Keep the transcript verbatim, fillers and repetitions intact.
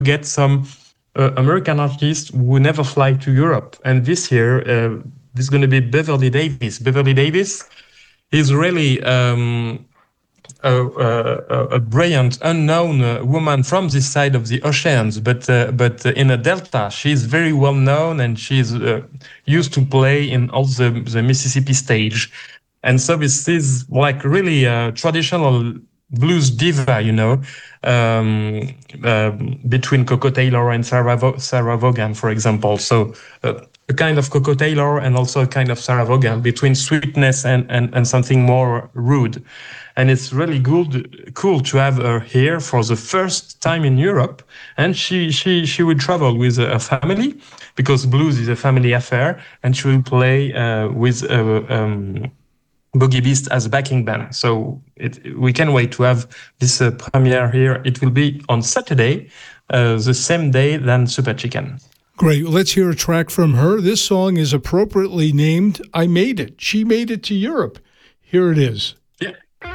get some uh, American artists who never fly to Europe. And this year, uh, this is going to be Beverly Davis. Beverly Davis is really um, a, a, a brilliant, unknown uh, woman from this side of the oceans, but uh, but in a delta, she's very well known, and she's uh, used to play in all the, the Mississippi stage. And so this is like really a traditional blues diva, you know, um, uh, between Coco Taylor and Sarah, Vo- Sarah Vaughan, for example. So uh, a kind of Coco Taylor and also a kind of Sarah Vaughan, between sweetness and, and, and something more rude. And it's really good, cool to have her here for the first time in Europe. And she she she will travel with a family, because blues is a family affair, and she will play uh, with uh, um, Boogie Beast as a backing band. So it, we can wait to have this uh, premiere here. It will be on Saturday, uh, the same day than Super Chicken. Great. Let's hear a track from her. This song is appropriately named I Made It. She made it to Europe. Here it is.